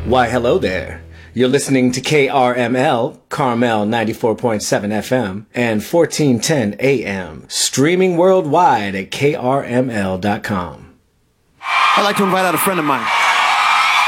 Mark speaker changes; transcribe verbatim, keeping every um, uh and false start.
Speaker 1: Why, hello there. You're listening to K R M L, Carmel ninety-four point seven F M and fourteen ten A M, streaming worldwide at K R M L dot com.
Speaker 2: I'd like to invite out a friend of mine.